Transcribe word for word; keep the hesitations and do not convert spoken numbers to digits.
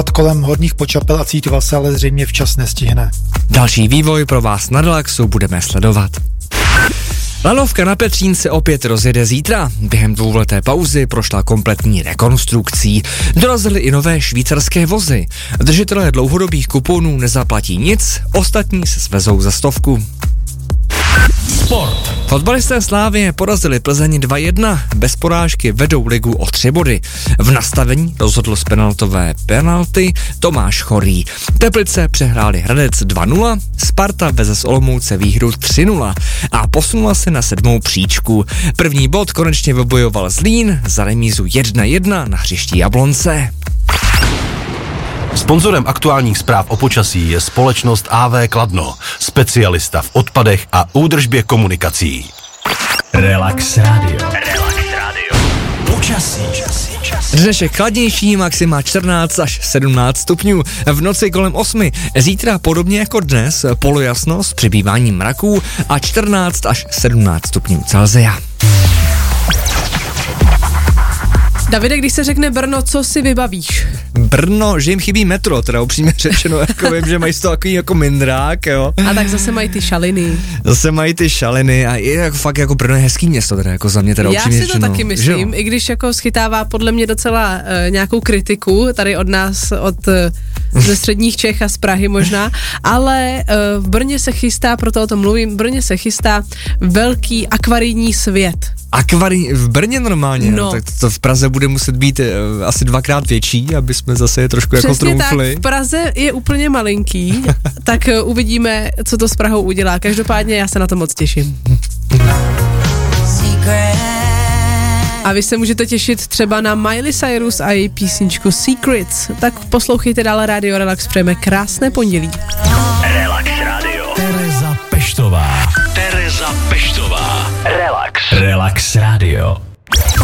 kolem Horních Počapel a Cítiva se ale zřejmě včas nestihne. Další vývoj pro vás na relaxu budeme sledovat. Lanovka na Petřínce opět rozjede zítra. Během dvouleté pauzy prošla kompletní rekonstrukcí. Dorazily i nové švýcarské vozy. Držitelé dlouhodobých kuponů nezaplatí nic, ostatní se svezou za stovku. Sport. Fotbalisté Slávie porazili Plzeň dva jedna, bez porážky vedou ligu o tři body. V nastavení rozhodl z penaltové penalty Tomáš Chorý. Teplice přehráli Hradec dva nula, Sparta veze z Olomouce výhru tři nula a posunula se na sedmou příčku. První bod konečně vybojoval Zlín za remízu jedna jedna na hřišti Jablonce. Sponzorem aktuálních zpráv o počasí je společnost á vé Kladno, specialista v odpadech a údržbě komunikací. Relax Radio. Relax Radio. Počasí. Dnešek chladnější, maxima čtrnáct až sedmnáct stupňů, v noci kolem osmi, zítra podobně jako dnes, polojasno s přibýváním mraků a čtrnáct až sedmnáct stupňů Celsia. Davide, když se řekne Brno, co si vybavíš? Brno, že jim chybí metro, teda upřímně řečeno, jako vím, že mají z toho takový jako mindrák, jo. A tak zase mají ty šaliny. Zase mají ty šaliny a je jako fakt jako Brno je hezký město, teda jako za mě teda upřímně Já si to řečeno, taky myslím, i když jako schytává podle mě docela uh, nějakou kritiku, tady od nás, od uh, ze středních Čech a z Prahy možná, ale uh, v Brně se chystá, proto o tom mluvím, v Brně se chystá velký akvarijní svět. Akvarii v Brně normálně, no. Tak to v Praze bude muset být uh, asi dvakrát větší, aby jsme zase je trošku Přesně jako trumfli. tak, v Praze je úplně malinký, tak uh, uvidíme, co to s Prahou udělá. Každopádně já se na to moc těším. A vy se můžete těšit třeba na Miley Cyrus a její písničku Secrets. Tak poslouchejte dále Radio Relax, přejeme krásné pondělí. Relax Radio. Tereza Peštová. Tereza Peštová. Relax. Relax Radio.